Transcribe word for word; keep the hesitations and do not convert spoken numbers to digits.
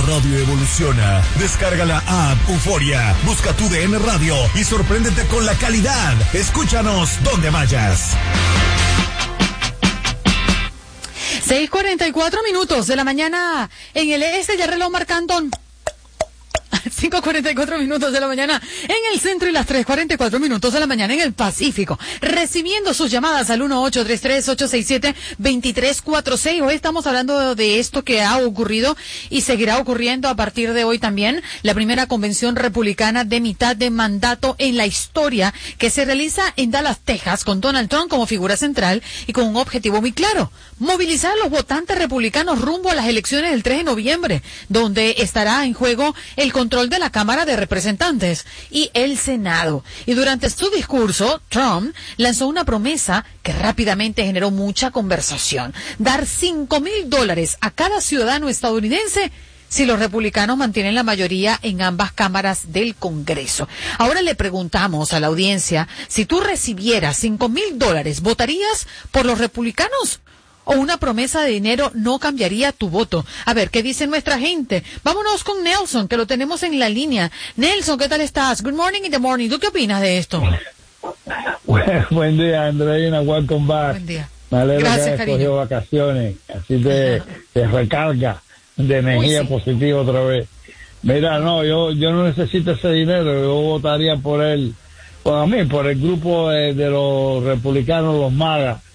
radio evoluciona. Descarga la app Euforia, busca tu D N Radio y sorpréndete con la calidad. Escúchanos donde vayas. seis cuarenta y cuatro minutos de la mañana en el este, ya reloj marcando cinco cuarenta y cuatro minutos de la mañana en el centro y las tres cuarenta y cuatro minutos de la mañana en el Pacífico. Recibiendo sus llamadas al uno ocho tres tres, ocho seis siete, dos tres cuatro seis. Hoy estamos hablando de esto que ha ocurrido y seguirá ocurriendo a partir de hoy también. La primera convención republicana de mitad de mandato en la historia, que se realiza en Dallas, Texas, con Donald Trump como figura central y con un objetivo muy claro: movilizar a los votantes republicanos rumbo a las elecciones del tres de noviembre, donde estará en juego el control de la Cámara de Representantes y el Senado. Y durante su discurso, Trump lanzó una promesa que rápidamente generó mucha conversación: dar cinco mil dólares a cada ciudadano estadounidense si los republicanos mantienen la mayoría en ambas cámaras del Congreso. Ahora le preguntamos a la audiencia: si tú recibieras cinco mil dólares, ¿votarías por los republicanos? ¿O una promesa de dinero no cambiaría tu voto? A ver, ¿qué dice nuestra gente? Vámonos con Nelson, que lo tenemos en la línea. Nelson, ¿qué tal estás? Good morning in the morning. ¿Tú qué opinas de esto? Buen, buen día, Andreina. Welcome back. Buen día. Me alegro Gracias, que hayas cariño. cogido vacaciones. Así te, te recarga de energía Uy, sí. positiva otra vez. Mira, no, yo yo no necesito ese dinero. Yo votaría por él, por a mí, por el grupo de, de los republicanos, los MAGA,